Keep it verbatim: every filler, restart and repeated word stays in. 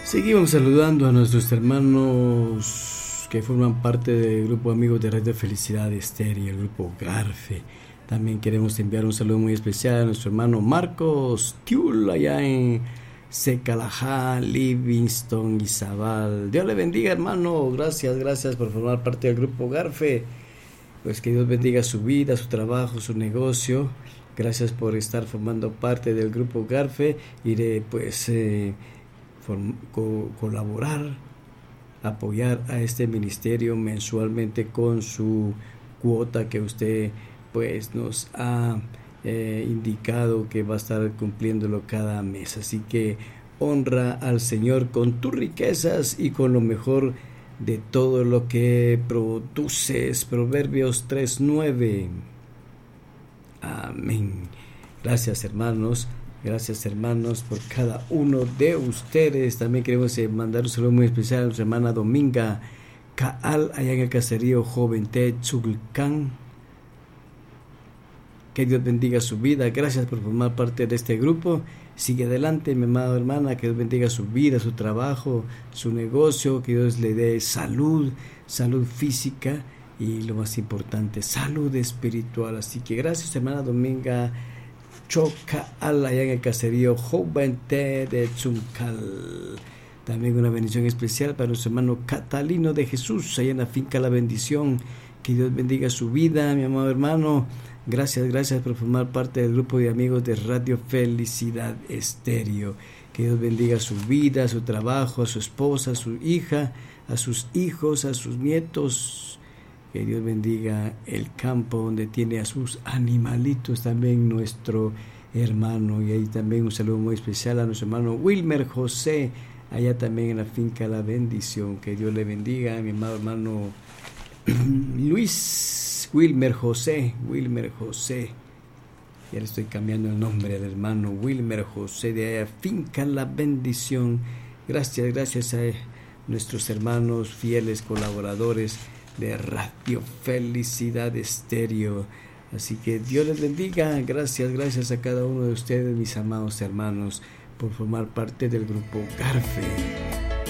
Seguimos saludando a nuestros hermanos que forman parte del grupo Amigos de Radio Felicidad Estéreo, el grupo Garfe. También queremos enviar un saludo muy especial a nuestro hermano Marcos Tiul, allá en Secalajá, Livingston, Izabal. Dios le bendiga, hermano. Gracias, gracias por formar parte del grupo Garfe. Pues que Dios bendiga su vida, su trabajo, su negocio. Gracias por estar formando parte del grupo Garfe y de pues eh, form- co- colaborar, apoyar a este ministerio mensualmente con su cuota que usted pues nos ha eh, indicado que va a estar cumpliéndolo cada mes. Así que honra al Señor con tus riquezas y con lo mejor de todo lo que produces. Proverbios tres nueve. Amén. Gracias, hermanos. Gracias, hermanos, por cada uno de ustedes. También queremos eh, mandar un saludo muy especial a nuestra hermana Dominga Caal, allá en el caserío Joven Tzulcán. Que Dios bendiga su vida. Gracias por formar parte de este grupo. Sigue adelante, mi amada hermana. Que Dios bendiga su vida, su trabajo, su negocio. Que Dios le dé salud, salud física y lo más importante, salud espiritual. Así que gracias, hermana Dominga Chocaal, allá en el caserío Joven de Tzulcán. También una bendición especial para nuestro hermano Catalino de Jesús, allá en la finca La Bendición. Que Dios bendiga su vida, mi amado hermano. Gracias, gracias por formar parte del grupo de amigos de Radio Felicidad Estéreo. Que Dios bendiga su vida, su trabajo, a su esposa, a su hija, a sus hijos, a sus nietos. Que Dios bendiga el campo donde tiene a sus animalitos, también nuestro hermano. Y ahí también un saludo muy especial a nuestro hermano Wilmer José, allá también en la finca La Bendición. Que Dios le bendiga, mi amado hermano Luis Wilmer José, Wilmer José. Ya le estoy cambiando el nombre al hermano Wilmer José de allá, finca La Bendición. Gracias, gracias a nuestros hermanos fieles colaboradores de Radio Felicidad Estéreo. Así que Dios les bendiga. Gracias, gracias a cada uno de ustedes, mis amados hermanos, por formar parte del grupo Garfe.